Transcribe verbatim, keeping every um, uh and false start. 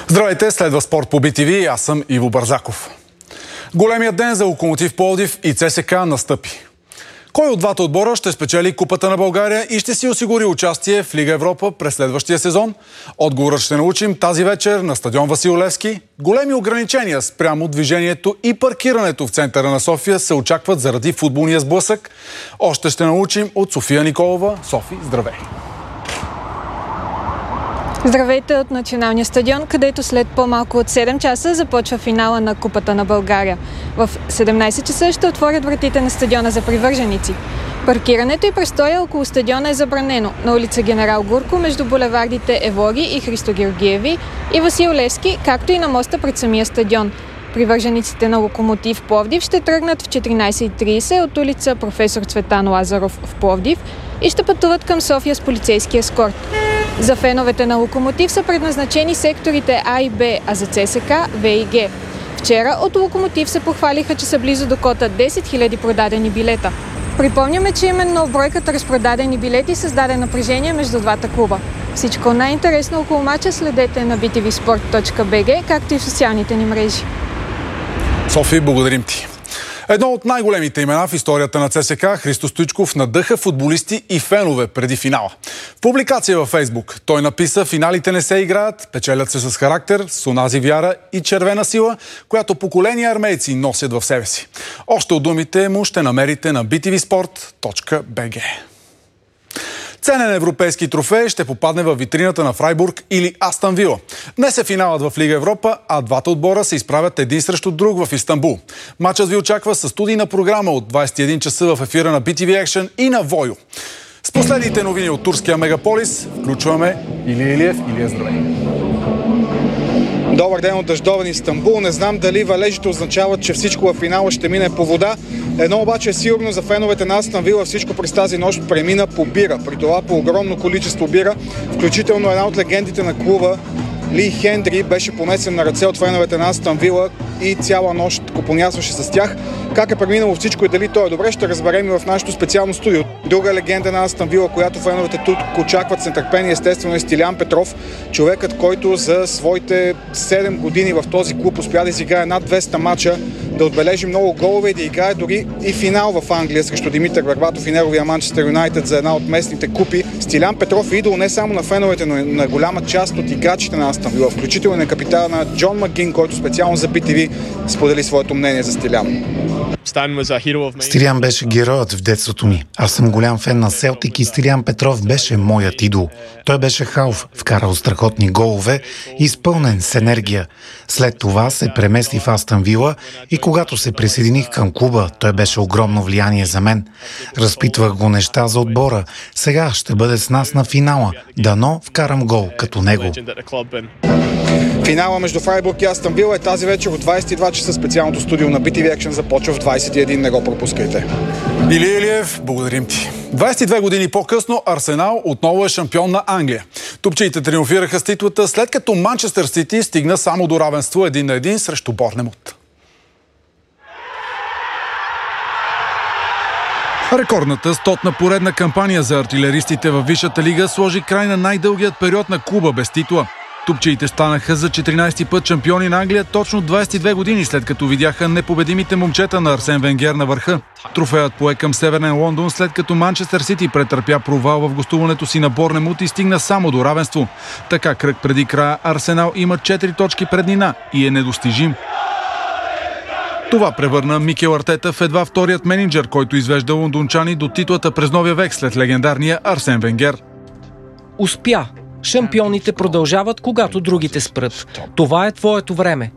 Здравейте, следва Спорт по Би Ти Ви, аз съм Иво Бързаков. Големият ден за Локомотив Пловдив и ЦСКА настъпи. Кой от двата отбора ще спечели Купата на България и ще си осигури участие в Лига Европа през следващия сезон? Отговорът ще научим тази вечер на стадион Васил Левски. Големи ограничения спрямо движението и паркирането в центъра на София се очакват заради футболния сблъсък. Още ще научим от София Николова. Софи, здравей! Здравейте от Националния стадион, където след по-малко от седем часа започва финала на Купата на България. В седемнайсет часа ще отворят вратите на стадиона за привърженици. Паркирането и престоя около стадиона е забранено на улица Генерал Гурко между булевардите Евлоги и Христо Георгиеви и Васил Левски, както и на моста пред самия стадион. Привържениците на Локомотив Пловдив ще тръгнат в четиринайсет и трийсет от улица Професор Цветан Лазаров в Пловдив и ще пътуват към София с полицейски ескорт. За феновете на Локомотив са предназначени секторите А и Б, а за ЦСКА В и Г. Вчера от Локомотив се похвалиха, че са близо до кота десет хиляди продадени билета. Припомняме, че именно бройката разпродадени билети създаде напрежение между двата клуба. Всичко най-интересно около мача следете на би ти ви спорт точка би джи, както и в социалните ни мрежи. Софи, благодарим ти. Едно от най-големите имена в историята на ЦСКА, Христо Стоичков, надъха футболисти и фенове преди финала. В публикация във Фейсбук той написа: "Финалите не се играят, печелят се с характер, с онази вяра и червена сила, която поколения армейци носят в себе си." Още от думите му ще намерите на би ти ви спорт точка би джи. Ценен европейски трофей ще попадне във витрината на Фрайбург или Астън Вила. Днес е финалът в Лига Европа, а двата отбора се изправят един срещу друг в Истанбул. Матчът ви очаква със студийна програма от двайсет и един часа в ефира на би ти ви Action и на Войо. С последните новини от турския мегаполис включваме Илия Илиев. Илия, здравей! Добър ден от дъждовен Истанбул. Не знам дали валежите означават, че всичко в финала ще мине по вода. Едно обаче е сигурно за феновете на Астън Вила: всичко през тази нощ премина по бира. При това по огромно количество бира, включително една от легендите на клуба, Ли Хендри, беше понесен на ръце от феновете на Астън Вила и цяла нощ купонясваше с тях. Как е преминало всичко и дали то е добре, ще разберем и в нашото специално студио. Друга легенда на Астън Вила, която феновете тук очакват с нетърпение, естествено, е Стилян Петров. Човекът, който за своите седем години в този клуб успя да изиграе над двеста мача, да отбележи много голове и да играе дори и финал в Англия срещу Димитър Бербатов и неговия Манчестър Юнайтед за една от местните купи. Стилян Петров е идол не само на феновете, но и на голяма част от играчите на Астън Вила, включително на капитана на Джон Макгин, който специално за би ти ви сподели своето мнение за Стилян. Стилян беше героят в детството ми. Аз съм голям фен на Селтик и Стилян Петров беше моят идол. Той беше халф, вкарал страхотни голове, изпълнен с енергия. След това се премести в Астън Вила и когато се присъединих към клуба, той беше огромно влияние за мен. Разпитвах го неща за отбора. Сега ще бъде с нас на финала. Дано вкарам гол като него. Финала между Фрайбург и Астън Вила е тази вечер от двайсет и два часа. Специалното студио на би ти ви Action започва в двайсет и един. Не го пропускайте. Илия Илиев, благодарим ти. двайсет и две години по-късно Арсенал отново е шампион на Англия. Топчиите триумфираха с титлата, след като Манчестър Сити стигна само до равенство един на един срещу Борнемут. Рекордната стотна поредна кампания за артилеристите във Висшата лига сложи край на най-дългият период на клуба без титла. Топчиите станаха за четиринайсети път шампиони на Англия точно двайсет и две години след като видяха непобедимите момчета на Арсен Венгер на върха. Трофеят пое към Северен Лондон, след като Манчестър Сити претърпя провал в гостуването си на Борнемут и стигна само до равенство. Така кръг преди края Арсенал има четири точки преднина и е недостижим. Това превърна Микел Артета в едва вторият мениджър, който извежда лондончани до титлата през новия век след легендарния Арсен Венгер. Успя! Шампионите продължават, когато другите спрат. Това е твоето време.